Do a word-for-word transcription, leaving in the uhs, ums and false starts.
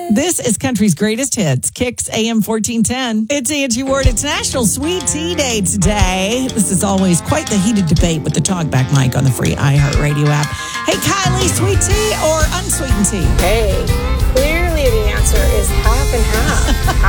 This is Country's Greatest Hits, Kicks A M fourteen ten. It's Angie Ward. It's National Sweet Tea Day today. This is always quite the heated debate with the talkback mic on the free iHeartRadio app. Hey, Kylie, sweet tea or unsweetened tea? Hey, clearly the answer is half and half.